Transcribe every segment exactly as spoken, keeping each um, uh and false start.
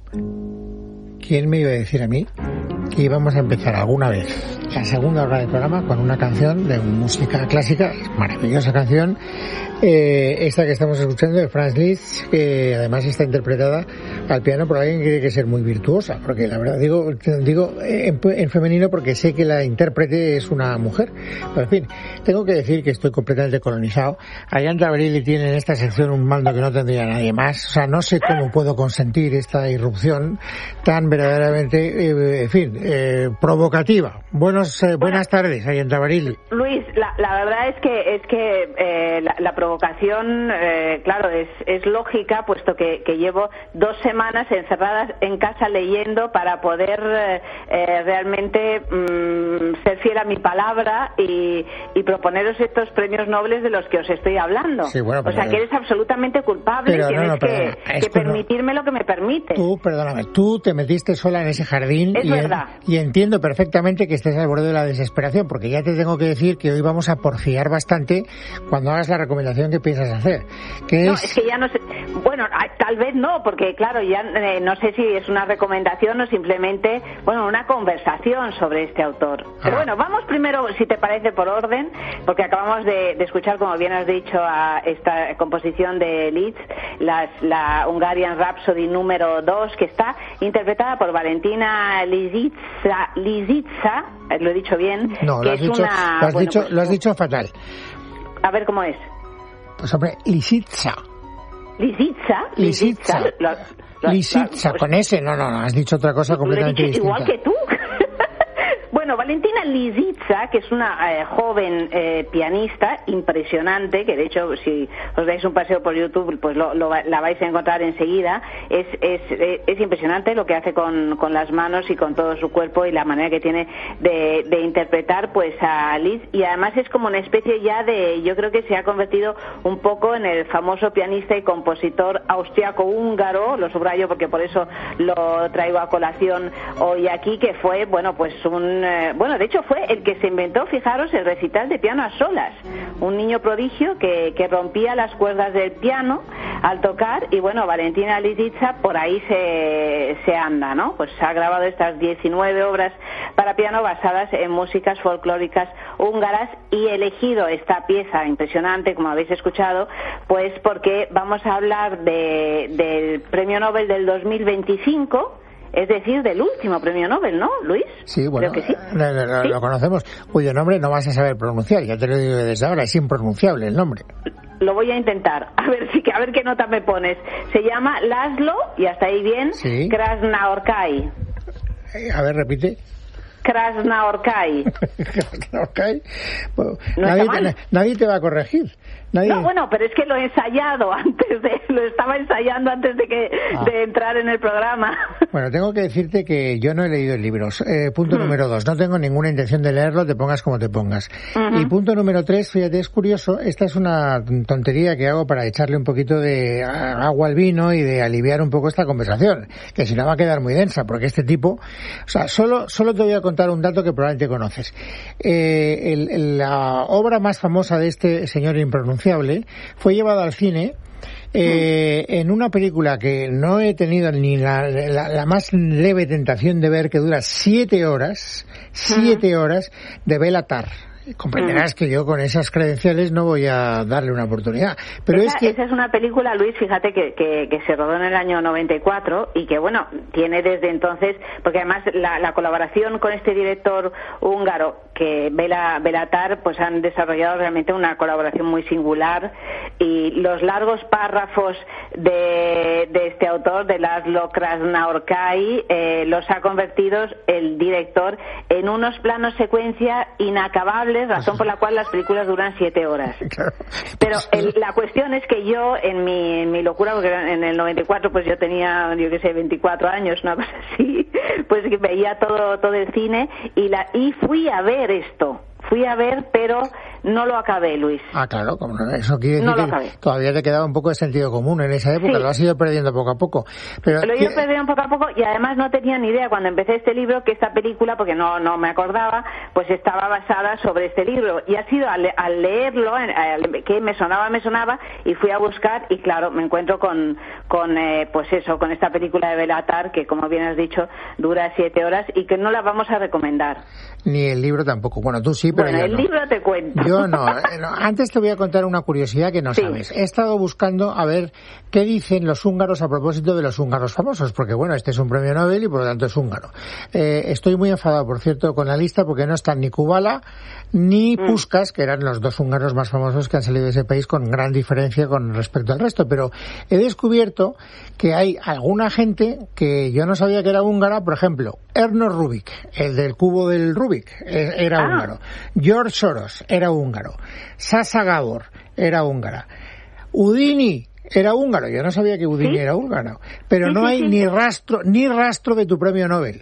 ¿Quién me iba a decir a mí que íbamos a empezar alguna vez la segunda hora del programa con una canción de música clásica, maravillosa canción, eh, esta que estamos escuchando de Franz Liszt, que además está interpretada al piano por alguien que tiene que ser muy virtuosa, porque la verdad digo digo en, en femenino porque sé que la intérprete es una mujer, pero en fin, tengo que decir que estoy completamente colonizado. Ayanta Abrili tiene en esta sección un mando que no tendría nadie más, o sea, no sé cómo puedo consentir esta irrupción tan verdaderamente, eh, en fin, eh, provocativa. Buenos, eh, buenas tardes, Ayanta Abrili. Luis, la, la verdad es que es que eh, la, la provocación, eh, claro, es, es lógica, puesto que, que llevo dos semanas encerradas en casa leyendo para poder eh, eh, realmente mm, ser fiel a mi palabra y, y proponeros estos premios nobles de los que os estoy hablando. Sí, bueno, pero, o sea, que eres absolutamente culpable y tienes no, no, que, que permitirme no. lo que me permite. Tú, perdóname, tú te metiste sola en ese jardín es y, verdad. En, y entiendo perfectamente que estés al borde de la desesperación, porque ya te tengo que decir que hoy vamos a porfiar bastante cuando hagas la recomendación que piensas hacer. Que no, es... es que ya no sé. Bueno, tal vez no, porque claro, ya eh, no sé si es una recomendación o simplemente, bueno, una conversación sobre este autor. Ah. Pero bueno, vamos primero, si te parece, por orden, porque acabamos de, de escuchar, como bien has dicho, a esta composición de Liszt, las, la Hungarian Rhapsody número dos, que está interpretada por Valentina Lisitsa, Lisitsa, lo he dicho bien. No, que lo has, es dicho, una, lo, has bueno, dicho, pues, lo has dicho fatal. A ver cómo es. Pues hombre, Lisitsa. Lisitsa. Lisitsa. Lisitsa, con ese, no, no, no, has dicho otra cosa completamente distinta. Igual que tú. Bueno, Valentina Lisitsa, que es una eh, joven eh, pianista impresionante, que de hecho si os dais un paseo por YouTube pues lo, lo, la vais a encontrar enseguida, es, es, es impresionante lo que hace con, con las manos y con todo su cuerpo y la manera que tiene de, de interpretar pues a Liszt, y además es como una especie ya de, yo creo que se ha convertido un poco en el famoso pianista y compositor austriaco-húngaro, lo subrayo porque por eso lo traigo a colación hoy aquí, que fue, bueno, pues un bueno, de hecho fue el que se inventó, fijaros, el recital de piano a solas, un niño prodigio que, que rompía las cuerdas del piano al tocar, y bueno, Valentina Lisitsa por ahí se, se anda, ¿no? Pues ha grabado estas diecinueve obras para piano basadas en músicas folclóricas húngaras, y he elegido esta pieza impresionante, como habéis escuchado, pues porque vamos a hablar de, del Premio Nobel del dos mil veinticinco. Es decir, del último premio Nobel, ¿no, Luis? Sí, bueno, creo que sí. Lo, lo, ¿Sí? lo conocemos, cuyo nombre no vas a saber pronunciar, ya te lo digo desde ahora, es impronunciable el nombre. Lo voy a intentar, a ver si a ver qué nota me pones. Se llama Laszlo, y hasta ahí bien, sí. Krasnaorkai. A ver, repite. Krasnaorkai. Krasnaorkai. Bueno, ¿No nadie, está mal? te, nadie te va a corregir. Nadie... No, bueno, pero es que lo he ensayado antes de, lo estaba ensayando antes de que ah. de entrar en el programa. Bueno, tengo que decirte que yo no he leído el libro. Eh, punto mm. número dos, no tengo ninguna intención de leerlo, te pongas como te pongas. Uh-huh. Y punto número tres, fíjate, es curioso, esta es una tontería que hago para echarle un poquito de agua al vino y de aliviar un poco esta conversación, que si no va a quedar muy densa, porque este tipo, o sea, solo, solo te voy a contar un dato que probablemente conoces. Eh, el, el, la obra más famosa de este señor impronunciable fue llevada al cine eh, en una película que no he tenido ni la, la, la más leve tentación de ver, que dura siete horas, siete horas, de Béla Tarr. Comprenderás que yo con esas credenciales no voy a darle una oportunidad. Pero esa, es que... esa es una película, Luis, fíjate que, que, que se rodó en el año noventa y cuatro y que, bueno, tiene desde entonces, porque además la, la colaboración con este director húngaro, que Béla, Béla Tarr, pues han desarrollado realmente una colaboración muy singular, y los largos párrafos de, de este autor, de Laszlo Krasnaorkai, eh, los ha convertido el director en unos planos secuencia inacabables, razón por la cual las películas duran siete horas. Claro. Pero el, la cuestión es que yo, en mi, en mi locura, porque en el noventa y cuatro pues yo tenía, yo qué sé, veinticuatro años, una cosa así, pues veía todo todo el cine y, la, y fui a ver esto. Fui a ver, pero no lo acabé, Luis. Ah, claro, como no, eso quiere decir no lo que acabé. Todavía te quedaba un poco de sentido común en esa época, sí. Lo has ido perdiendo poco a poco. Pero lo he ido perdiendo poco a poco y además no tenía ni idea cuando empecé este libro que esta película, porque no no me acordaba, pues estaba basada sobre este libro. Y ha sido al, al leerlo, al, que me sonaba, me sonaba, y fui a buscar y claro, me encuentro con, con eh, pues eso, con esta película de Béla Tarr, que como bien has dicho, dura siete horas y que no la vamos a recomendar. Ni el libro tampoco. Bueno, tú sí, pero bueno, yo el no. libro te cuento. Yo no. no. Antes te voy a contar una curiosidad que no sí. sabes. He estado buscando a ver qué dicen los húngaros a propósito de los húngaros famosos, porque bueno, este es un premio Nobel y por lo tanto es húngaro. Eh, estoy muy enfadado, por cierto, con la lista porque no están ni Kubala ni mm. Puskás, que eran los dos húngaros más famosos que han salido de ese país con gran diferencia con respecto al resto. Pero he descubierto que hay alguna gente que yo no sabía que era húngara, por ejemplo, Ernest Rubik, el del cubo del Rubik, era ah. húngaro. George Soros era húngaro. Sasa Gabor era húngara. Udini era húngaro. Yo no sabía que Udini ¿Sí? era húngaro. Pero sí, no sí, hay sí. ni rastro ni rastro de tu premio Nobel.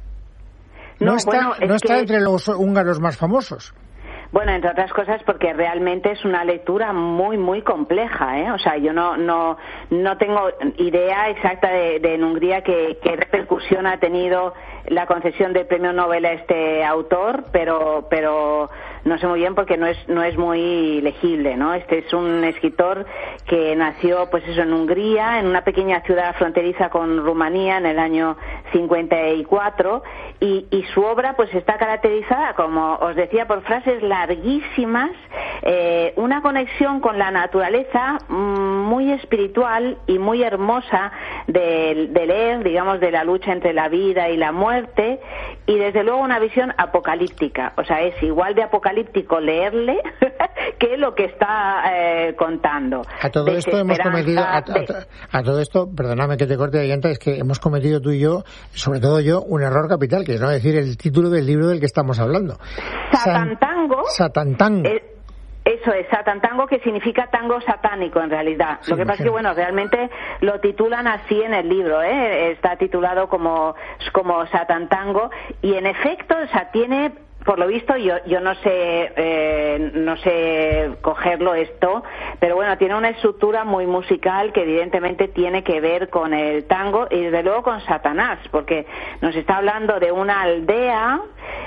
No, no está, bueno, no está que... entre los húngaros más famosos. Bueno, entre otras cosas porque realmente es una lectura muy, muy compleja, ¿eh? O sea, yo no no no tengo idea exacta de, de en Hungría qué, qué repercusión ha tenido la concesión del premio Nobel a este autor, pero pero no sé muy bien porque no es no es muy legible, ¿no? Este es un escritor que nació, pues eso, en Hungría, en una pequeña ciudad fronteriza con Rumanía en el año cincuenta y cuatro, y, y su obra pues está caracterizada, como os decía, por frases larguísimas, eh, una conexión con la naturaleza mmm, muy espiritual y muy hermosa de, de leer, digamos, de la lucha entre la vida y la muerte, y desde luego una visión apocalíptica. O sea, es igual de apocalíptico leerle que lo que está eh, contando. A todo esto hemos cometido, a, a, a todo esto, perdóname que te corte de llanta, es que hemos cometido tú y yo, sobre todo yo, un error capital, que es no decir el título del libro del que estamos hablando. Satantango. Satantango. Eh, Eso es, Satantango, que significa tango satánico en realidad. Sí, lo que pasa es que, bueno, realmente lo titulan así en el libro, ¿eh? Está titulado como, como Satantango, y en efecto, o sea, tiene, por lo visto, yo yo no sé eh, no sé cogerlo esto, pero bueno, tiene una estructura muy musical que evidentemente tiene que ver con el tango y desde luego con Satanás, porque nos está hablando de una aldea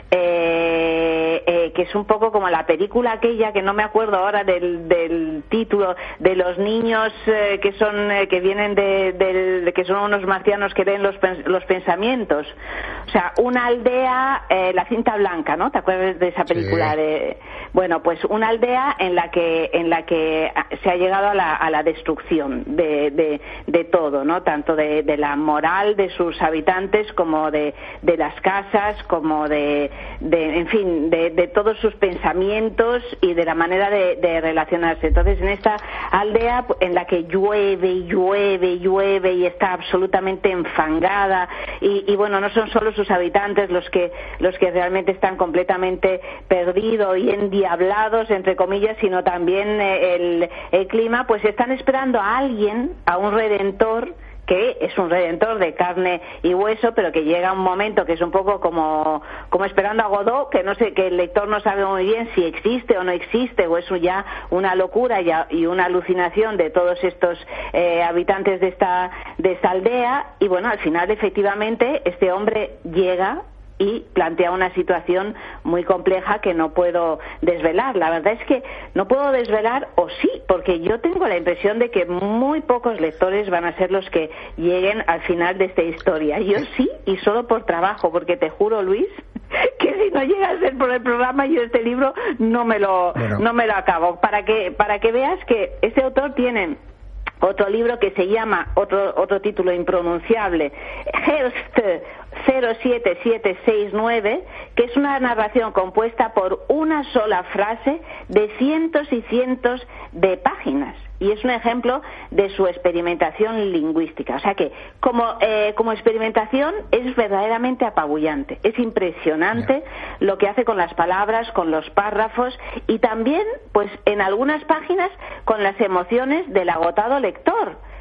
eh, eh, que es un poco como la película aquella, que no me acuerdo ahora del, del título, de los niños eh, que son eh, que vienen de, de, de que son unos marcianos que leen los, los pensamientos. O sea, una aldea, eh, La cinta blanca, ¿no? ¿Te acuerdas de esa película? Sí. De, bueno, pues una aldea en la que en la que se ha llegado a la, a la destrucción de, de, de todo, ¿no? Tanto de, de la moral de sus habitantes como de, de las casas, como de, de en fin, de, de todos sus pensamientos y de la manera de, de relacionarse. Entonces, en esta aldea en la que llueve y llueve y llueve y está absolutamente enfangada y, y bueno, no son solo sus habitantes los que los que realmente están completamente perdidos y endiablados, entre comillas, sino también eh, el, el clima, pues están esperando a alguien, a un redentor, que es un redentor de carne y hueso, pero que llega un momento que es un poco como, como esperando a Godot, que no sé, que el lector no sabe muy bien si existe o no existe, o es ya una locura y una alucinación de todos estos eh, habitantes de esta, de esta aldea, y bueno, al final efectivamente este hombre llega y plantea una situación muy compleja que no puedo desvelar. La verdad es que no puedo desvelar, o sí, porque yo tengo la impresión de que muy pocos lectores van a ser los que lleguen al final de esta historia. Yo sí, y solo por trabajo, porque te juro, Luis, que si no llega a ser por el programa, yo este libro no me lo, bueno. no me lo acabo. Para que, para que veas que este autor tiene otro libro que se llama, otro otro título impronunciable, Herbst cero siete siete seis nueve, que es una narración compuesta por una sola frase de cientos y cientos de páginas, y es un ejemplo de su experimentación lingüística. O sea que como eh, como experimentación es verdaderamente apabullante, es impresionante yeah. lo que hace con las palabras, con los párrafos, y también pues en algunas páginas con las emociones del agotado lector.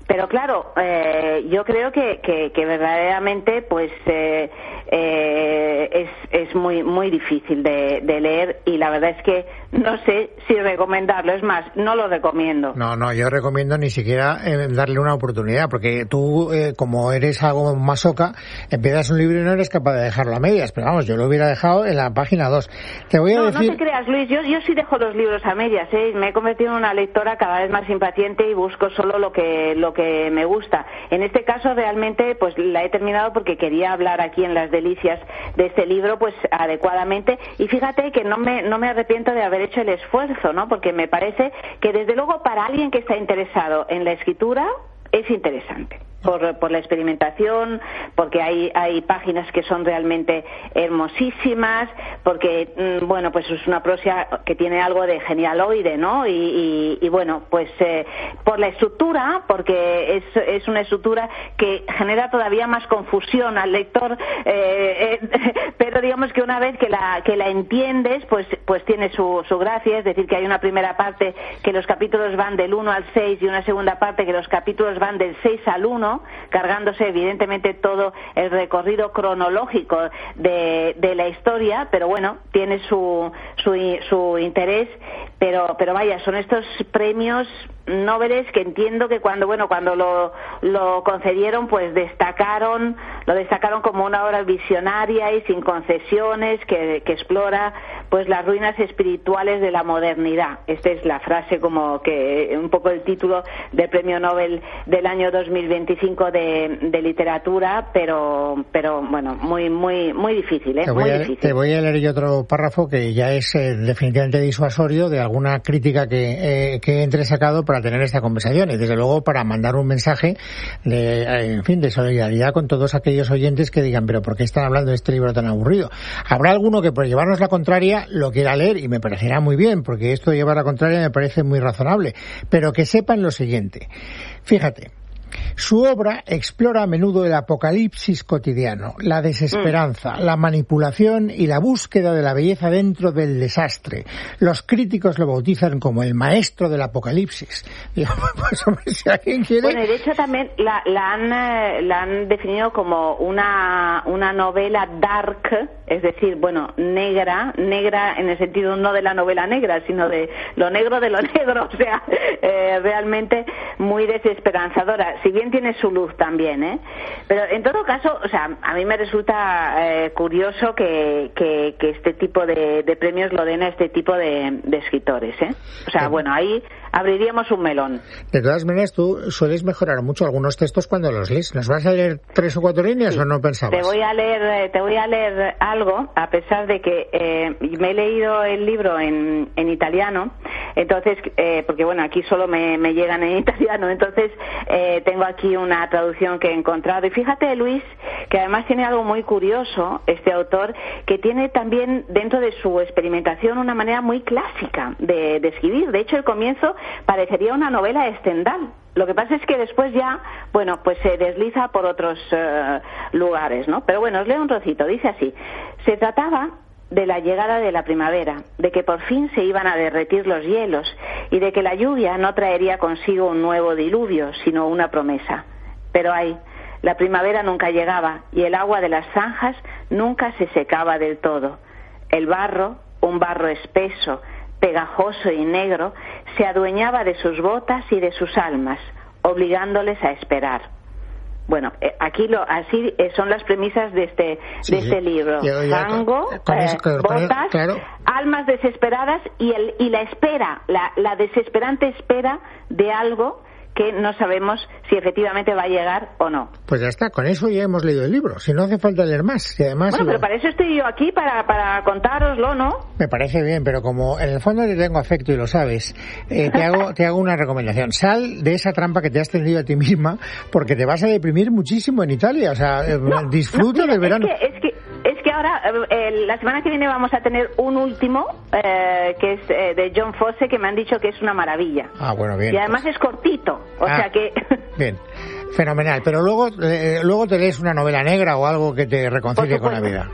pero claro, eh, yo creo que, que, que verdaderamente pues eh, eh, es, es muy muy difícil de, de leer, y la verdad es que no sé si recomendarlo. Es más, no lo recomiendo. No, no, yo recomiendo ni siquiera eh, darle una oportunidad, porque tú, eh, como eres algo masoca, empiezas un libro y no eres capaz de dejarlo a medias. Pero vamos, yo lo hubiera dejado en la página dos. Te voy a no, decir... no te creas, Luis, yo, yo sí dejo los libros a medias, ¿eh? Me he convertido en una lectora cada vez más impaciente y busco solo lo que lo que me gusta. En este caso, realmente, pues la he terminado porque quería hablar aquí en Las Delicias de este libro, pues adecuadamente. Y fíjate que no me no me arrepiento de haber hecho el esfuerzo, ¿no? Porque me parece que, desde luego, para alguien que está interesado en la escritura, es interesante. Por, por la experimentación, porque hay hay páginas que son realmente hermosísimas, porque, mmm, bueno, pues es una prosa que tiene algo de genialoide, ¿no? Y, y, y bueno, pues eh, por la estructura, porque es, es una estructura que genera todavía más confusión al lector, eh, eh, pero digamos que una vez que la que la entiendes, pues pues tiene su, su gracia. Es decir, que hay una primera parte que los capítulos van del uno al seis y una segunda parte que los capítulos van del seis al uno, cargándose evidentemente todo el recorrido cronológico de, de la historia, pero bueno, tiene su, su, su interés. Pero, pero vaya, son estos premios Nobel que entiendo que cuando, bueno, cuando lo, lo concedieron, pues destacaron, lo destacaron como una obra visionaria y sin concesiones, que, que explora, pues, las ruinas espirituales de la modernidad. Esta es la frase, como que un poco el título del Premio Nobel del año dos mil veinticinco de, de literatura, pero, pero bueno, muy, muy, muy difícil, ¿eh? Te voy, muy a, difícil. Te voy a leer yo otro párrafo que ya es eh, definitivamente disuasorio de alguna crítica que, eh, que he entresacado para tener esta conversación, y desde luego para mandar un mensaje de, eh, en fin, de solidaridad con todos aquellos oyentes que digan, pero ¿por qué están hablando de este libro tan aburrido? Habrá alguno que, por llevarnos la contraria, lo quiera leer, y me parecerá muy bien, porque esto de llevar la contraria me parece muy razonable, pero que sepan lo siguiente. Fíjate, su obra explora a menudo el apocalipsis cotidiano, la desesperanza, mm. la manipulación y la búsqueda de la belleza dentro del desastre. Los críticos lo bautizan como el maestro del apocalipsis. Digo, pues, hombre, si alguien quiere... Bueno, y de hecho también la, la, han, la han definido como una, una novela dark, es decir, bueno, negra, negra en el sentido no de la novela negra, sino de lo negro de lo negro, o sea, eh, realmente muy desesperanzadora. Si bien tiene su luz también, ¿eh? Pero en todo caso, o sea, a mí me resulta eh, curioso que, que, que este tipo de, de premios lo den a este tipo de, de escritores, ¿eh? O sea, bueno, ahí abriríamos un melón. De todas maneras, tú sueles mejorar mucho algunos textos cuando los lees. ¿Nos vas a leer tres o cuatro líneas sí. o no pensabas? Te voy a leer, te voy a leer algo, a pesar de que eh, me he leído el libro en, en italiano, entonces, eh, porque bueno, aquí solo me, me llegan en italiano, entonces eh, tengo aquí una traducción que he encontrado. Y fíjate, Luis, que además tiene algo muy curioso, este autor, que tiene también dentro de su experimentación una manera muy clásica de, de escribir. De hecho, el comienzo parecería una novela de Stendhal. Lo que pasa es que después ya, bueno, pues se desliza por otros uh, lugares, ¿no? Pero bueno, os leo un trocito. Dice así: se trataba de la llegada de la primavera, de que por fin se iban a derretir los hielos y de que la lluvia no traería consigo un nuevo diluvio, sino una promesa. Pero ay, la primavera nunca llegaba y el agua de las zanjas nunca se secaba del todo. El barro, un barro espeso, pegajoso y negro, se adueñaba de sus botas y de sus almas, obligándoles a esperar. Bueno, eh, aquí lo, así eh, son las premisas de este sí, de este sí. libro. Yo, yo, Fango, con, eh, con, botas, claro. almas desesperadas y el y la espera, la, la desesperante espera de algo que no sabemos si efectivamente va a llegar o no. Pues ya está, con eso ya hemos leído el libro, si no hace falta leer más. Y además, bueno, lo... pero para eso estoy yo aquí, para, para contároslo, ¿no? Me parece bien, pero como en el fondo te tengo afecto y lo sabes, eh, te hago te hago una recomendación. Sal de esa trampa que te has tendido a ti misma, porque te vas a deprimir muchísimo en Italia. O sea, no, disfruta no, mira, del verano. Es que, es que... Es que ahora, eh, la semana que viene vamos a tener un último, eh, que es eh, de John Fosse, que me han dicho que es una maravilla. Ah, bueno, bien. Y además pues... es cortito, o ah, sea que... Bien, fenomenal. Pero luego, eh, luego te lees una novela negra o algo que te reconcilie con la vida.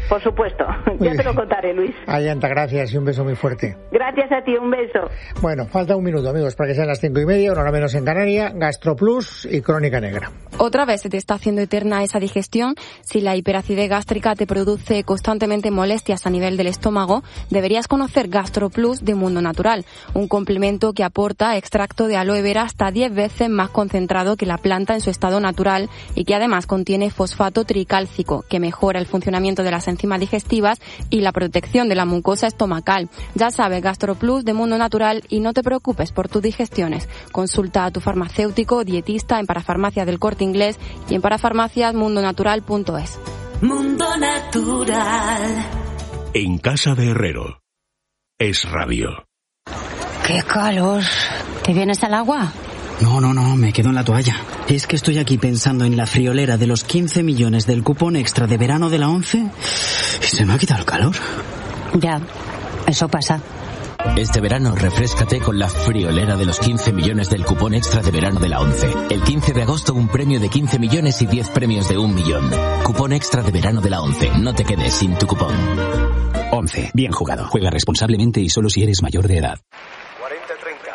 Por supuesto, ya te lo contaré, Luis. Ayanta, gracias y un beso muy fuerte. Gracias a ti, un beso. Bueno, falta un minuto, amigos, para que sean las cinco y media, una hora menos en Canaria, GastroPlus y Crónica Negra. Otra vez se te está haciendo eterna esa digestión. Si la hiperacidez gástrica te produce constantemente molestias a nivel del estómago, deberías conocer GastroPlus de Mundo Natural, un complemento que aporta extracto de aloe vera hasta diez veces más concentrado que la planta en su estado natural y que además contiene fosfato tricálcico, que mejora el funcionamiento de las enzimas digestivas y la protección de la mucosa estomacal. Ya sabes, GastroPlus de Mundo Natural, y no te preocupes por tus digestiones. Consulta a tu farmacéutico o dietista en Parafarmacias del Corte Inglés y en parafarmacias mundo natural punto es. Mundo Natural. En casa de Herrero. Es radio. ¡Qué calor! ¿Te vienes al agua? No, no, no, me quedo en la toalla. Es que estoy aquí pensando en la friolera de los quince millones del cupón extra de verano de la ONCE y se me ha quitado el calor. Ya, eso pasa. Este verano refréscate con la friolera de los quince millones del cupón extra de verano de la ONCE. El quince de agosto un premio de quince millones y diez premios de un millón. Cupón extra de verano de la ONCE. No te quedes sin tu cupón. ONCE. Bien jugado. Juega responsablemente y solo si eres mayor de edad. cuarenta treinta.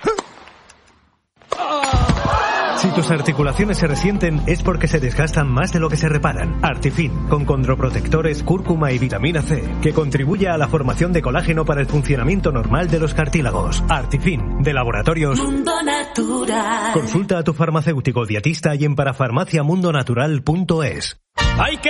Si tus articulaciones se resienten es porque se desgastan más de lo que se reparan. Artifin, con condroprotectores, cúrcuma y vitamina C, que contribuye a la formación de colágeno para el funcionamiento normal de los cartílagos. Artifin, de Laboratorios Mundo Natural. Consulta a tu farmacéutico dietista y en parafarmacia mundo natural punto es. ¡Hay que